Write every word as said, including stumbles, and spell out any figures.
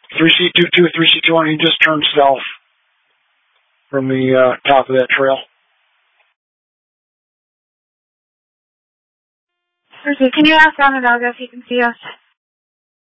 three C two two, three C two one, you just turn south from the uh, top of that trail. Okay, can you ask Onondaga if he can see us?